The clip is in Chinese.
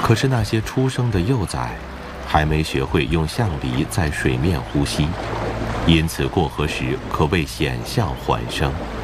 可是那些出生的幼崽还没学会用象鼻在水面呼吸，因此过河时可谓险象环生。